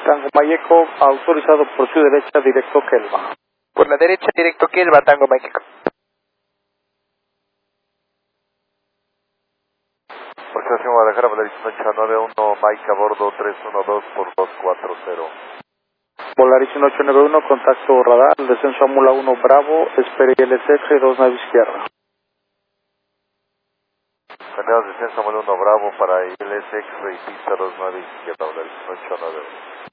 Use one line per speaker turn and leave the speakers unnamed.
Tango Mayeco, autorizado por su derecha, directo Kelva.
Por la derecha, directo Kelva, Tango Mayeco.
Organización Guadalajara, Volaris 891, Mike a bordo 312 por 240.
Volaris 891, contacto radar, descenso a Mula 1 Bravo, espere ILSX, 2 nave izquierda.
Candidato descenso a Mula 1 Bravo para ILSX y pista 2 nave izquierda, Volaris 891.